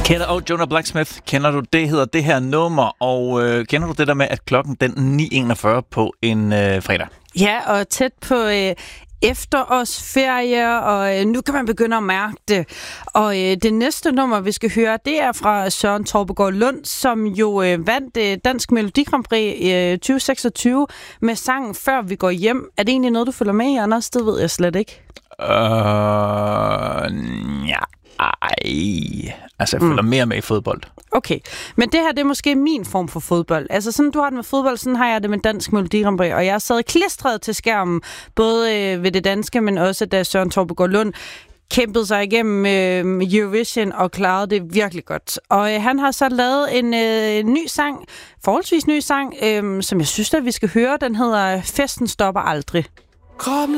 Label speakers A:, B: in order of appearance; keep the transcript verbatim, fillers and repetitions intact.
A: Kender og Jonah Blacksmith, kender du det, hedder det her nummer, og øh, kender du det der med, at klokken den ni enogfyrre på en øh, fredag?
B: Ja, og tæt på øh, efterårsferie, og øh, nu kan man begynde at mærke det. Og øh, det næste nummer, vi skal høre, det er fra Søren Torpegaard Lund, som jo øh, vandt øh, Dansk Melodi Grand Prix øh, tyve seksogtyve med sangen Før vi går hjem. Er det egentlig noget, du følger med i, Anders? Det ved jeg slet ikke.
A: Øh, ja. Ej, altså jeg følger mm. mere med i fodbold.
B: Okay, men det her, det er måske min form for fodbold. Altså sådan, du har det med fodbold, sådan har jeg det med Dansk Melodi Grand Prix, og jeg sad klistret til skærmen, både øh, ved det danske, men også da Søren Torpegaard Lund kæmpede sig igennem øh, Eurovision og klarede det virkelig godt. Og øh, han har så lavet en øh, ny sang, forholdsvis ny sang, øh, som jeg synes, at vi skal høre. Den hedder Festen stopper aldrig.
C: Kroppen